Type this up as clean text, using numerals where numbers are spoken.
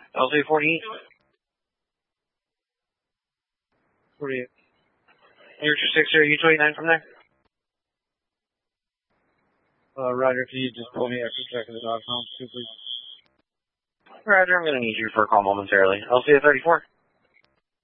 LC 48. 48. You're 260, U29 from there? Roger, can you just pull me after checking the dog home, please? Roger, I'm going to need you for a call momentarily. LC 34.